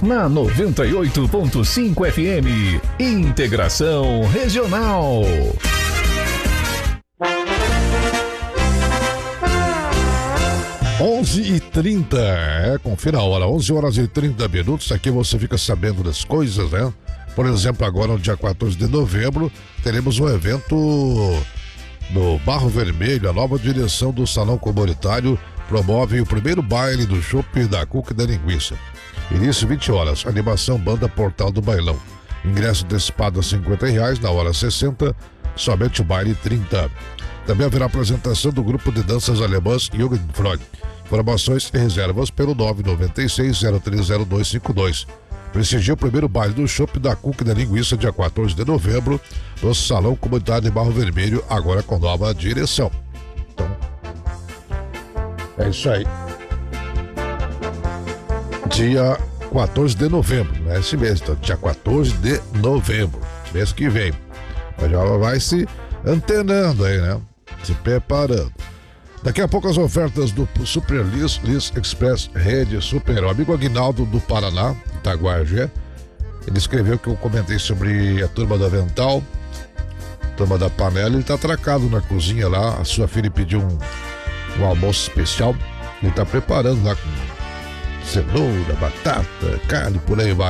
na 98.5 FM. Integração Regional. 11h30, confira a hora, 11h30. Aqui você fica sabendo das coisas, né? Por exemplo, agora no dia 14 de novembro, teremos um evento no Barro Vermelho. A nova direção do Salão Comunitário promove o primeiro baile do chopp da Cuca e da Linguiça. Início 20 horas, animação Banda Portal do Bailão. Ingresso antecipado a R$50, na hora 60, somente o baile 30. Também haverá apresentação do grupo de danças alemãs Jugendfreud. Informações e reservas pelo 996-030252. Prestigia o primeiro baile do chopp da Cuca e da Linguiça, dia 14 de novembro, no Salão Comunitário de Barro Vermelho, agora com nova direção. Então, é isso aí. Dia 14 de novembro, não é esse mês, então, dia 14 de novembro, mês que vem. Mas já vai se antenando aí, né? Se preparando. Daqui a pouco as ofertas do Super Lis Express Rede Super. O amigo Aguinaldo do Paraná, Itaguajé, ele escreveu que eu comentei sobre a turma do avental, turma da panela. Ele tá atracado na cozinha lá, a sua filha pediu um almoço especial. Ele tá preparando lá com cenoura, batata, carne, por aí vai.